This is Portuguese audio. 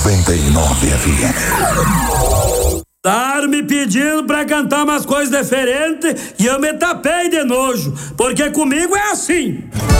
99 FM. Tá me pedindo pra cantar umas coisas diferentes e eu me tapei de nojo, porque comigo é assim.